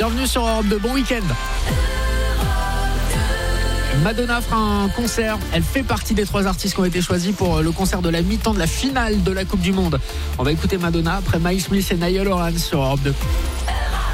Bienvenue sur Europe 2, bon week-end. Madonna fera un concert. Elle fait partie des 3 artistes qui ont été choisis pour le concert de la mi-temps de la finale de la Coupe du Monde. On va écouter Madonna après Miles Smith et Niall Horan sur Europe 2.